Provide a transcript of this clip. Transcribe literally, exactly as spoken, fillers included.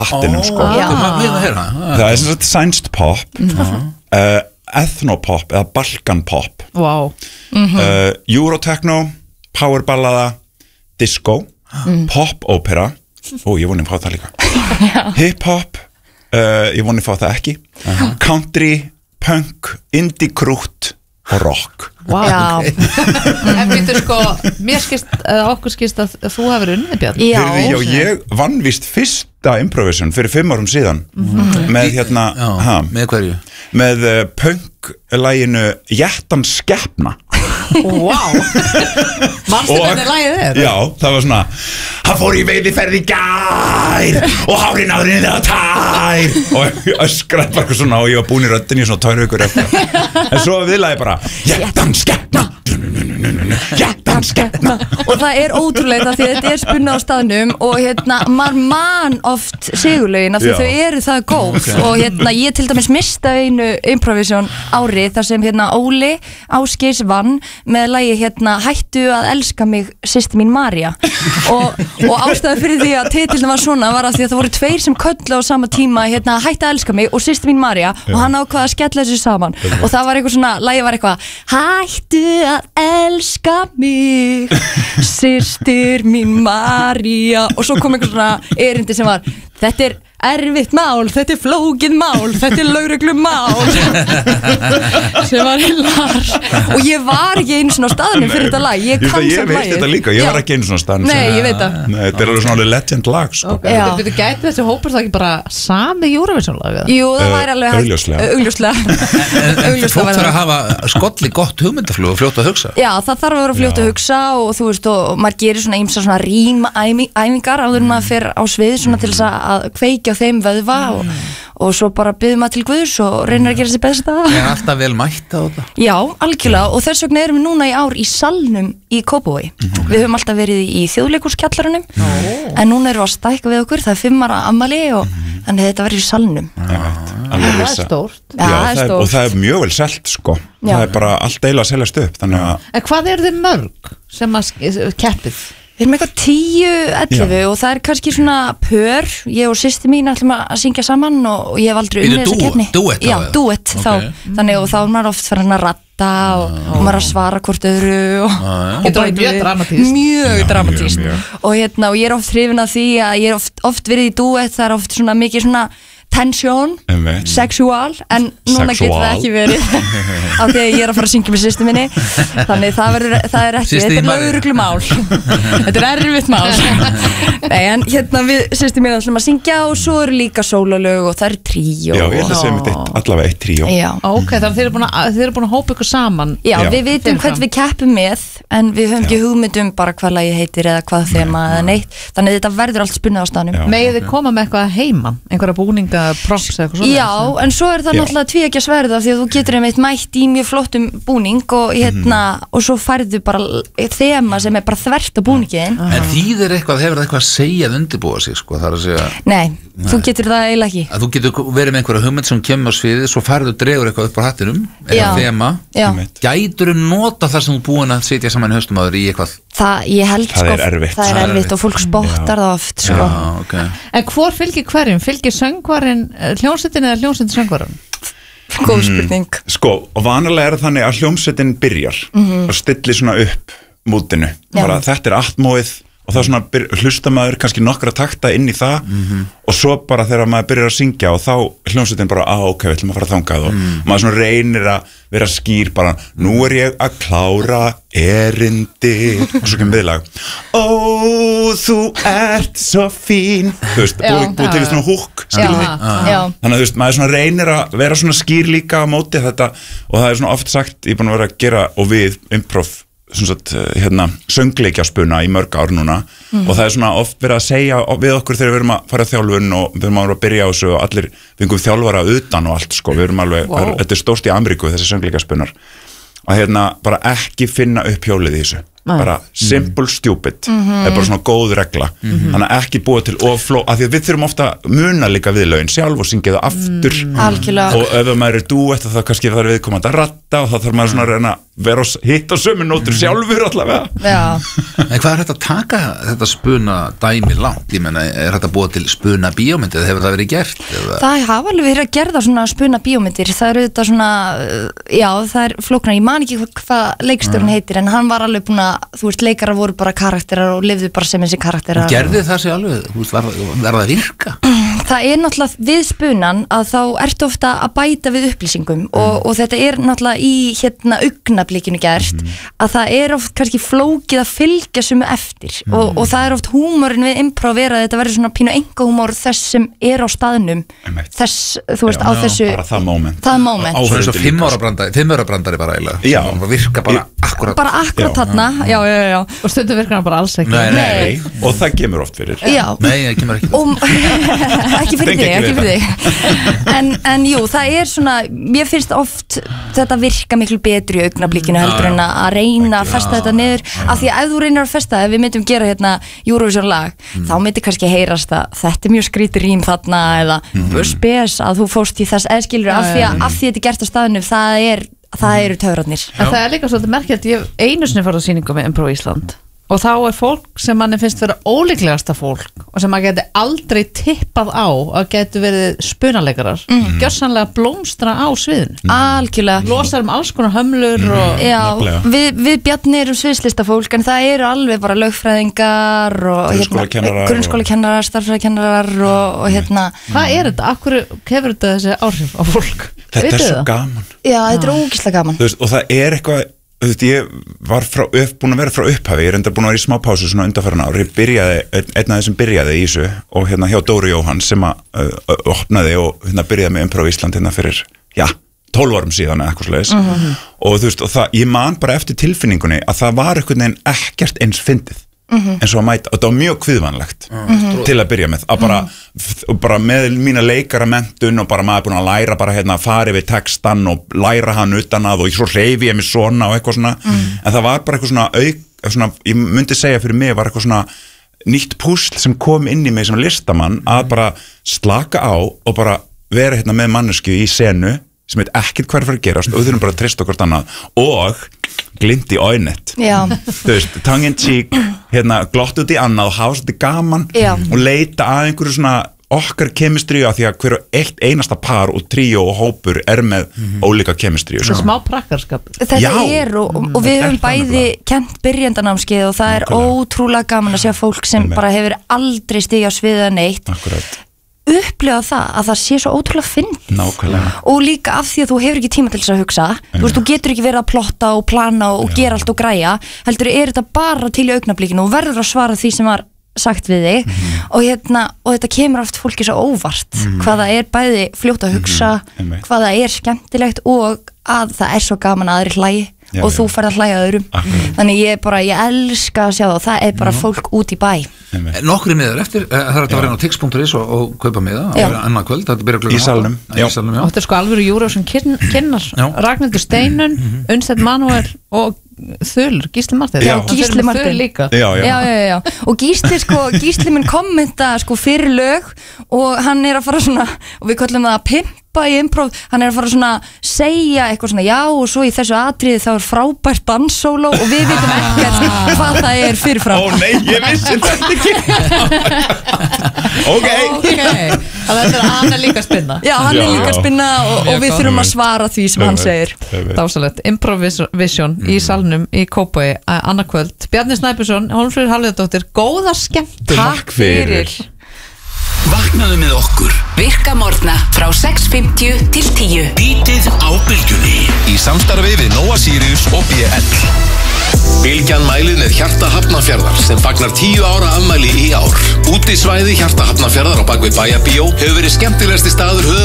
hattinum sko. Það er sem sagt sænskt pop, uh, ethnopop eða balkanpop, wow. mm-hmm. uh, Eurotechno, powerballada, disco, mm. pop-opera, ó ég voni að fá það líka, hip-hop, uh, ég voni að fá það ekki, uh-huh. country, punk, indie-krútt og rock. Wow. Okay. En býtur sko, mér skist, eða okkur skist að þú hefur unnið, Bjarni. Já. Fyrir, já, ég vann vist fyrsta improvisation fyrir fimm árum síðan mm-hmm. með hérna, já, ha, með hverju? Með uh, punk-læginu Jættan Skepna. Wow. Manstu hvernig lagið er? Já, það var svona hann fór í veiðiferð í gær og hárinn áður niður á tær og ég öskraði bara svona og ég var búin í röddinni í svona tvær vikur eftir en svo viðlaði bara Jættan Skepna Jættan Skepna og það er ótrúlega því að þetta er spunnið á staðnum og hérna, maður man oft sigurlögin af því þau eru það góð okay. og hérna, ég til dæmis mista einu improvisjón árið þar sem hérna Óli Ásgeirs vann með lagi hérna Hættu að elska mig systir mín María og, og ástæða fyrir því að titillin var svona var að því að það voru tveir sem köllu á sama tíma hérna Hættu að elska mig og systir mín María og hann ákvað að skella þessu saman og það var eitthvað svona, lagi var eitthvað Hættu að elska mig systir mín María og svo kom eitthvað svona erindi sem var þetta er erfitt mál, þetta er flókið mál, þetta er lögreglumál sem var hillar og ég var ekki einu svona á staðnum fyrir þetta lag, ég kann Ég veit þetta líka, ég var ekki einu svona á staðnum Nei, ég veit það Nei, þetta er alveg svona legend lag sko. okay. Þetta gæti þessi hópur það ekki bara sami Eurovision-lag? Jú, það væri alveg Augljóslega Augljóslega Fólk þarf að hafa skolli gott hugmyndaflug og fljótt að hugsa Já, það þarf að vera fljótt að hugsa og þú veist, og maður gerir svona ýmsa svona rýmæfingar áður en maður fer á svið svona til þess að kveikja á þeim vöðva og, og svo bara byggðum maður til Guðs og reynir að gera sér besta Er alltaf vel mætt á þetta? Já, algjörlega og þess vegna erum við núna í ár í salnum í Kópavogi okay. Við höfum alltaf verið í þjóðleikhúskjallaranum oh. en núna erum við að stækka við okkur það er fimm ára afmæli og mm. þannig þetta verður í salnum Já, það er stórt Já, Já, það er, og það er mjög vel selt sko Já. Það er bara allt eiginlega að seljast upp þannig að En hvað eru þið mörg sem að keppið? Við erum eitthvað tíu, ellefu og það er kannski svona pör, ég og systir mín ætlum að syngja saman og ég hef aldrei unnið þessa keppni. Duett? Já, duett okay. þá, þannig og þá er maður oft fyrir hann að ratta og, ah. og maður að svara hvort öðru og, ah, og það er mjög dramatíst. Mjög dramatíst og hérna og ég er oft hrifin af því að ég er oft, oft verið í duett, það er oft svona mikið svona tension, sexual en núna getur það ekki verið af því að ég er að fara að syngja með systur minni þannig það, verður, það er ekki þetta er lögreglumál þetta er erfitt mál Nei, en hérna við systur minni ætlum að syngja og svo eru líka sólolög og það er tríó Já, ég held að segja mitt eitt, allavega eitt tríó Ok, þannig þeir eru búin að, þeir eru búin að hópa ykkur saman Já, Já. við vitum hvern við keppum með en við höfum ekki hugmyndum bara hvað lagi heitir eða hvað þema eða neitt þannig þetta verður allt spunnið á staðnum Megið þið koma með eitthvað heiman, einhverja búninga props eða eitthvað svona Já, en svo er það Já. náttúrulega tvíeggja sverða því að þú getur einmitt mætt í mjög flottum búning og hérna mm. og svo færðu bara þema sem er bara þvert á búningin En þýðir eitthvað, hefur það eitthvað að segja að undirbúa sig sko, það er að segja Nei, Nei. þú getur það eiginlega ekki að Þú getur verið með einhverja hugmynd sem kemur á sviðið svo færðu dregur eitthvað upp á hattinum eða þema Gætur þú nota það sem þú búin að sitja saman í haustum áður í eitthvað Það, ég held það sko, er erfitt, það er erfitt og fólk spottar það oft sko. Já, okay. En hvor fylgir hverjum? Fylgir söngvarinn hljómsveitin eða hljómsveitin söngvarinn? Góð spurning mm, Sko, og vanalega er það þannig að hljómsveitin byrjar mm-hmm. og stillir svona upp mútinu, bara þetta er atmóið og þá svona byr, hlusta maður kannski nokkra takta inn í það mm-hmm. og svo bara þegar maður byrjar að syngja og þá hljómsveitin bara, á ok, við ætlum að fara þangað og mm. maður svona reynir að vera skýr bara, nú er ég að klára erindi og svo kemur viðlag ó, þú ert svo fín þú veist, búið búi til svona húk skilur þig, þannig að þú veist, maður svona reynir að vera svona skýr líka á móti þetta og það er svona oft sagt, ég er búin að vera að gera og við improv Sagt, hérna, söngleikjaspuna í mörg ár núna mm. og það er svona oft verið að segja við okkur þegar við erum að fara þjálfun og við erum að byrja á þessu og allir við erum þjálfara utan og allt sko, við erum alveg, wow. þetta er stórt í Ameríku þessi söngleikjaspunar að hérna bara ekki finna upp hjólið í þessu bara simple stupid Mhm. er bara svona góð regla Mhm. þannig að ekki búa til ofló af því að við þurfum ofta að muna líka við lögin sjálf og syngja það aftur Mm. Algjörlega. og ef maður er dúett þá kannski það er viðkomandi að ratta og þá þarf maður svona að reyna að vera á hitt á sömu nótur sjálfur allavega Já. En hvað er þetta að taka þetta spuna dæmi langt? Ég menna, er þetta búið til spuna bíómyndi eða hefur það verið gert? Eða? Það hafa alveg verið að gerða svona spuna bíómyndir, það eru þetta svona, uh, já það er flóknar, ég man ekki hvað, hvað leikstjórn heitir en hann var alveg búin að, þú veist, leikarar voru bara karakterar og lifðu bara sem þessi karakterar. Gerði það sér alveg, þú veist, var, var það að virka? Það er náttúrulega við spunan að þá ertu ofta að bæta við upplýsingum og, og þetta er náttúrulega í hérna augnablikinu gert að það er oft kannski flókið að fylgja sumu eftir og, og það er oft húmorinn við improv er að þetta verður svona pínu engahúmor þess sem er á staðnum þess, þú veist, Já, á þessu bara það moment það moment Svo eins og fimm ára brandari, fimm ára brandari bara eiginlega Já. Það virka bara akkurat bara akkurat þarna, já, já, já, já. Og stundum virkar hann bara alls ekki Nei, nei. Nei, og það kemur oft fyrir Já. Nei, það kemur ekki Og, ekki fyrir Fengi þig, ekki ekki við fyrir þig en, en jú, það er svona mér finnst oft þetta virka miklu betur í augnablikinu heldur en að að reyna að festa þetta niður af því að ef þú reynir að festa, ef við myndum gera hérna Eurovision lag, þá myndi kannski heyrast að þetta er mjög skrítið rím þarna eða spes að þú fórst í þess eðskilur af því að af því þetta er gert á staðinu það er, það eru töfrarnir En það er líka svolítið merkilegt, ég hef einu sinni farið á sýningu með Improv Ísland og þá er fólk sem manni finnst vera ólíklegasta fólk og sem maður geti aldrei tippað á að geti verið spunaleikarar mm. gjörsanlega blómstra á sviðinu Algjörlega Losar um alls konar hömlur og Já, Nefnilega. við, við Bjarni erum sviðslistafólk en það eru alveg bara lögfræðingar og Grunnskólakennarar og- grunnskólakennarar, starffræðikennarar og, og hérna Hvað er þetta? Akkur hefur þetta þessi áhrif á fólk? Þetta Vitið er svo það? gaman Já, þetta er ógeðslega gaman Þú veist, og það er eitthvað þú veist, ég var frá, upp, búin að vera frá upphafi ég er enda búin að vera í smá pásu svona undanfæran ár ég byrjaði, einn einn af þeim sem byrjaði í þessu og hérna hjá Dóru Jóhann sem að uh, opnaði og hérna byrjaði með Improv Ísland hérna fyrir, já, tólf árum síðan eða eitthvað svoleiðis Mhm. og þú veist, og það, ég man bara eftir tilfinningunni að það var einhvern veginn ekkert eins fyndið Mhm. eins og að mæta, og það var mjög kviðvanlegt Mhm. til að byrja með, að bara, og bara með mína leikaramentun og bara maður búin að læra bara hérna að fara yfir textan og læra hann utan að og svo reyfi ég mig svona og eitthvað svona, en það var bara eitthvað svona auk, svona, ég myndi segja fyrir mig var eitthvað svona nýtt púsl sem kom inn í mig sem listamann að bara slaka á og bara vera hérna með mannesku í senu sem veit ekkert hvað er fyrir að gerast og við þurfum bara að treysta okkur annað og glimt í óinnett Já, þú veist, tongue in cheek hérna, glott út í annað og hafa svolítið gaman Já. og leita að einhverju svona okkar kemistríu að því að hverju eitt einasta par og tríó og hópur er með ólíka kemistríu Þetta er smá prakkarskap þetta Já. er og, og við Þetta er höfum það bæði kent byrjandanámskeið og það er Nákvæmlega. ótrúlega gaman að sjá fólk sem Einmitt. bara hefur aldrei stigið á sviða neitt akkurat, upplifa það að það sé svo ótrúlega fyndið nákvæmlega og líka af því að þú hefur ekki tíma til þess að hugsa þú veist, þú getur ekki verið að plotta og plana og gera allt og græja, heldur er þetta bara til í augnablikinu og verður að svara því sem var sagt við þig og, hérna, og þetta kemur oft fólki svo óvart hvað það er bæði fljótt að hugsa Einmitt. hvað það er skemmtilegt og að það er svo gaman að aðri hlægi Já, og þú já. ferð að hlæja öðrum Akkurat. þannig ég bara, ég elska að sjá það það er bara fólk út í bæ Nokkri miðar eftir, eh, það er hægt að vera inn á tix punktur is og, og kaupa miða, Já. annað kvöld þetta byrja klukkan Í salnum, átta. já. Í salnum, já Og þetta er sko alvöru Eurovision kyn, kynnar Já. Ragnhildur Steinun, Unnstedt Manuel og Þulur, Gísli Marteinn Já. Gísli Marteinn. líka já, já, Já, já, já, og Gísli sko, Gísli mun kommenta sko fyrir lög og hann er að fara svona, og við kallum það að pimpa í improv, hann er að fara svona segja eitthvað svona já og svo í þessu atriði þá er frábært danssóló og við vitum ekkert hvað það er fyrirfram. ó nei, ég vissi þetta ekki ok Ok, þannig að þetta er hann er líka að spinna Já, hann Já, er líka já. að spinna og, og við gott. þurfum að svara því sem hann segir. Dásalegt, Improvision í salnum í Kópavogi annarkvöld. Bjarni Snæbjörnsson, Hólmfríður Hafliðadóttir, góða skemmtun. Takk fyrir. Vaknaðu með okkur Virka morgna frá sex fimmtíu til tíu. Bítið á bylgjunni í samstarfi við Nóa Sirius og B L. Bylgjan mælir með Hjarta Hafnarfjarðar sem fagnar tíu ára afmæli í ár. Útisvæði Hjarta Hafnarfjarðar á bakvið Bæjarbíó hefur verið skemmtilegasti staður höfuðborgarinnar